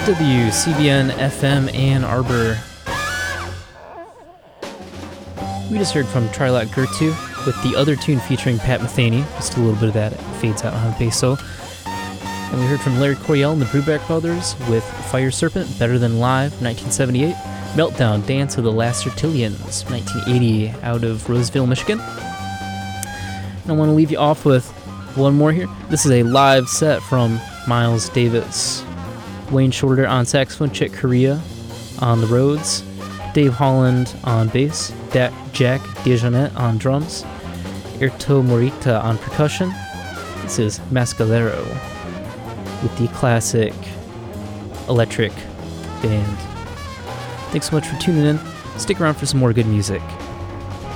WCBN FM Ann Arbor. We just heard from Trilot Gertu with the other tune featuring Pat Metheny. Just a little bit of that fades out on basso. And we heard from Larry Coryell and the Brubeck Brothers with Fire Serpent, Better Than Live, 1978. Meltdown, Dance of the Last Sertillions, 1980, out of Roseville, Michigan. And I want to leave you off with one more here. This is a live set from Miles Davis. Wayne Shorter on saxophone, Chick Corea on the Rhodes, Dave Holland on bass, Jack Dijonette on drums, Erto Morita on percussion. This is Mescalero with the classic electric band. Thanks so much for tuning in. Stick around for some more good music.